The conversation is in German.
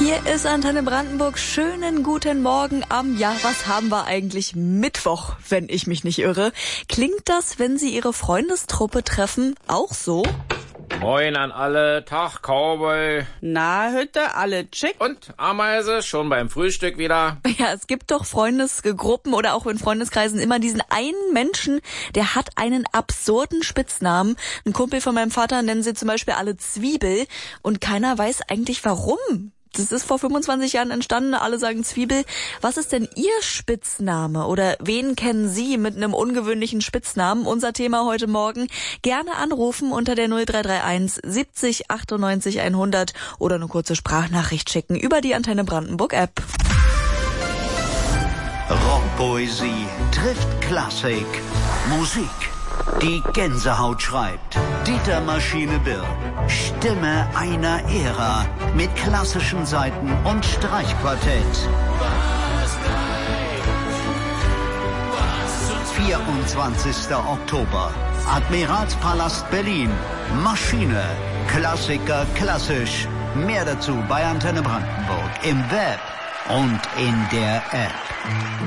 Hier ist Antenne Brandenburg. Schönen guten Morgen am, was haben wir eigentlich? Mittwoch, wenn ich mich nicht irre. Klingt das, wenn Sie Ihre Freundestruppe treffen, auch so? Moin an alle, Tag Cowboy. Na, Hütte, alle chick. Und Ameise, schon beim Frühstück wieder? Ja, es gibt doch Freundesgruppen oder auch in Freundeskreisen immer diesen einen Menschen, der hat einen absurden Spitznamen. Ein Kumpel von meinem Vater nennen sie zum Beispiel alle Zwiebel und keiner weiß eigentlich warum. Das ist vor 25 Jahren entstanden, alle sagen Zwiebel. Was ist denn Ihr Spitzname oder wen kennen Sie mit einem ungewöhnlichen Spitznamen? Unser Thema heute Morgen. Gerne anrufen unter der 0331 70 98 100 oder eine kurze Sprachnachricht schicken über die Antenne Brandenburg App. Rockpoesie trifft Klassik. Musik, die Gänsehaut schreibt. Dieter Maschine Birr, Stimme einer Ära mit klassischen Saiten und Streichquartett. 24. Oktober, Admiralspalast Berlin. Maschine, Klassiker klassisch. Mehr dazu bei Antenne Brandenburg im Web und in der App.